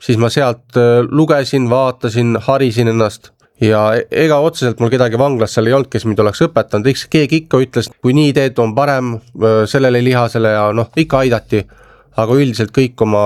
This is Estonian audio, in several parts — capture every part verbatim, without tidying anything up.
siis ma sealt lugesin, vaatasin, harisin ennast ja ega otseselt mul kedagi vanglas seal ei olnud, kes mind oleks õpetanud, eks keegi ikka ütles, kui nii teed, on parem sellele lihasele ja noh, ikka aidati, aga üldiselt kõik oma,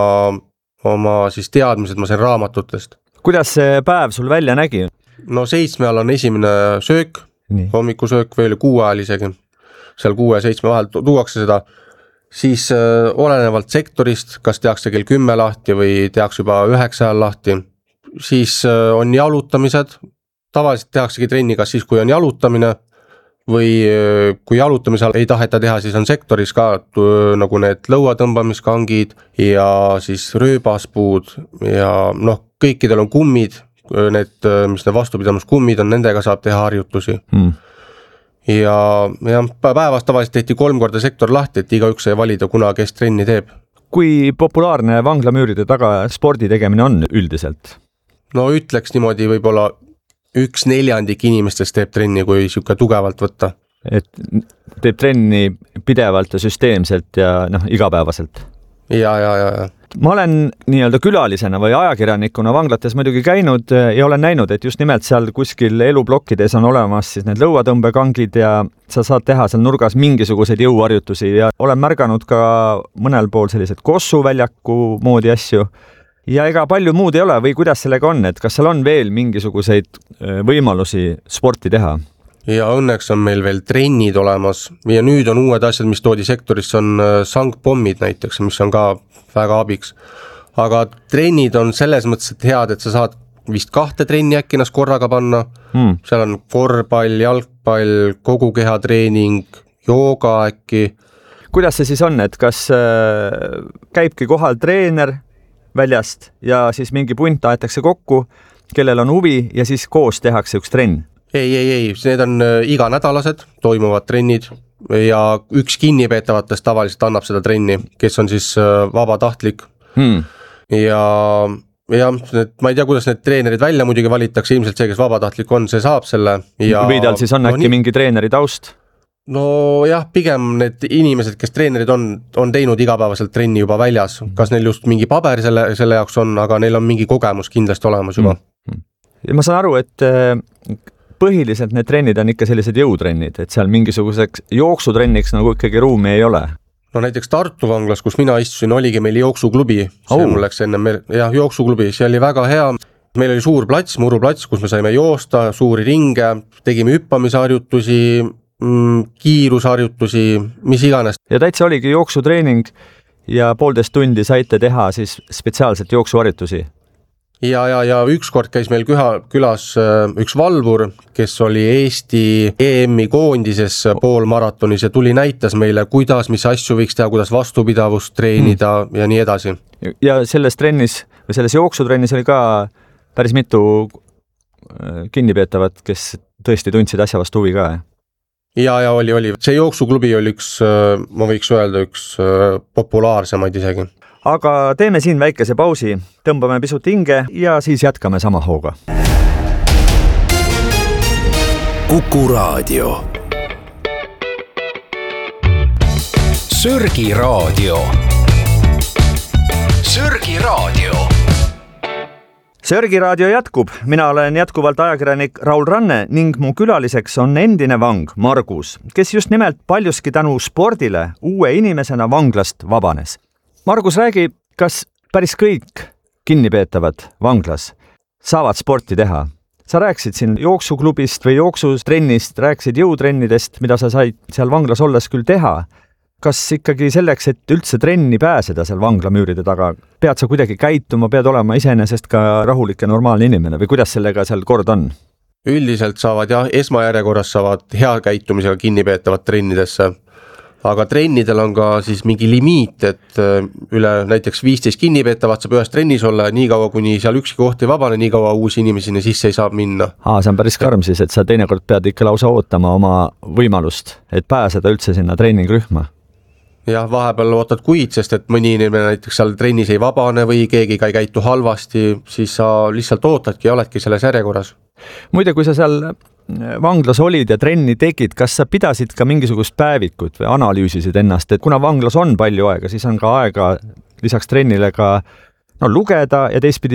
oma siis teadmised ma sain raamatutest. Kuidas see päev sul välja nägi? No seitsme ajal on esimene söök, nii. Hommikusöök või kuue ajal isegi, seal kuue ja seitsme vahel tuuakse seda, siis äh, olenevalt sektorist, kas tehakse kell kümme lahti või tehakse juba üheksa ajal lahti, siis äh, on jalutamised, tavaliselt tehaksegi trenni kas siis, kui on jalutamine või äh, kui jalutamisel ei taheta teha, siis on sektoris ka äh, nagu need lõuatõmbamiskangid ja siis rööbaspuud ja noh, kõikidel on kummid, need, mis need vastupidamiskummid on, nendega saab teha harjutusi. Hmm. Ja, ja päevast tavaliselt tehti kolm korda sektor lahti, et igaüks ei valida, kuna kes trenni teeb. Kui populaarne vanglamüüride taga spordi tegemine on üldiselt? No ütleks niimoodi võib-olla üks neljandik inimestest teeb trenni, kui siuke tugevalt võtta. Et teeb trenni pidevalt ja süsteemselt ja noh, igapäevaselt? Ja, ja, ja, ja. Ma olen nii-öelda külalisena või ajakirjanikuna vanglates muidugi käinud ja olen näinud, et just nimelt seal kuskil elublokkides on olemas siis need lõuatõmbekangid ja sa saad teha seal nurgas mingisuguseid jõuharjutusi ja olen märganud ka mõnel pool sellised kossuväljaku moodi asju ja ega palju muud ei ole või kuidas sellega on, et kas seal on veel mingisuguseid võimalusi sporti teha? Ja õnneks on meil veel trennid olemas ja nüüd on uued asjad, mis toodi sektorisse, on sangpommid näiteks, mis on ka väga abiks. Aga trennid on selles mõttes et head, et sa saad vist kahte trenni äkki ennast korraga panna. Hmm. Seal on korvpall, jalgpall, kogu kehatreening, jooga äkki. Kuidas see siis on, et kas äh, käibki kohal treener väljast ja siis mingi punt aetakse kokku, kellel on huvi ja siis koos tehakse üks trenn? Ei, ei, ei, need on iganädalased, toimuvad trennid ja üks kinnipeetavatest tavaliselt annab seda trenni, kes on siis vabatahtlik. Hmm. Ja, ja need, ma ei tea, kuidas need treenerid välja muidugi valitakse, ilmselt see, kes vabatahtlik on, see saab selle. Ja, või tal siis on äkki no, mingi treeneri taust? No jah, pigem need inimesed, kes treenerid on, on teinud igapäevaselt trenni juba väljas. Kas neil just mingi paber selle, selle jaoks on, aga neil on mingi kogemus kindlasti olemas juba. Hmm. Ja ma saan aru, et põhiliselt need trennid on ikka sellised jõutrennid, et seal mingisuguseks jooksutrenniks nagu ikkagi ruumi ei ole. No näiteks Tartu vanglas, kus mina istusin, oligi meil jooksuklubi. See oh. mul läks enne meil, jah, jooksuklubi, see oli väga hea. Meil oli suur plats, muruplats, kus me saime joosta, suuri ringe, tegime hüppamisharjutusi, kiirusharjutusi, mis iganes. Ja täitsa oligi jooksutreening ja poolteist tundi saite teha siis spetsiaalselt jooksuharjutusi. Ja, ja, ja ükskord käis meil küha, külas üks valvur, kes oli Eesti E M-i koondises poolmaratonis ja tuli näitas meile, kuidas, mis asju võiks teha, kuidas vastupidavust treenida hmm. ja nii edasi. Ja selles trennis, või selles jooksutrennis oli ka päris mitu kinnipeetavat, kes tõesti tundsid asja vastu huvi ka. Ja, ja oli, oli. See jooksuklubi oli üks, ma võiks öelda, üks populaarsemaid isegi. Aga teeme siin väikese pausi, tõmbame pisut hinge ja siis jätkame sama hooga. Kuku Raadio. Sörgi Raadio. Sörgi Raadio. Sörgi Raadio jätkub. Mina olen jätkuvalt ajakirjanik Raul Ranne ning mu külaliseks on endine vang Margus, kes just nimelt paljuski tänu spordile uue inimesena vanglast vabanes. Margus, räägi, kas päris kõik kinnipeetavad vanglas saavad sporti teha? Sa rääksid siin jooksuklubist või jooksutrennist, rääksid jõutrennidest, mida sa said seal vanglas olles küll teha. Kas ikkagi selleks, et üldse trenni pääseda seal vanglamüüride taga, pead sa kuidagi käituma, pead olema iseenesest ka rahulik ja normaalne inimene või kuidas sellega seal kord on? Üldiselt saavad jah, esmajärjekorras saavad hea käitumisega kinnipeetavad trennidesse. Aga trennidel on ka siis mingi limiit, et üle näiteks viisteist kinnipeetavat saab ühes trennis olla nii kaua, kuni seal ükski koht ei vabane, nii kaua uusi inimesini sisse ei saab minna. Aa, see on päris karm siis, et sa teinekord pead ikka lausa ootama oma võimalust, et pääseda üldse sinna treeningrühma. Jah, vahepeal ootad kuid, sest et mõni inimene näiteks seal trennis ei vabane või keegi ka ei käitu halvasti, siis sa lihtsalt ootadki ja oledki selles järjekorras. Muide, kui sa seal vanglas olid ja trenni tegid, kas sa pidasid ka mingisugust päevikut või analüüsisid ennast, et kuna vanglas on palju aega, siis on ka aega lisaks trennile ka no lugeda ja teistpidi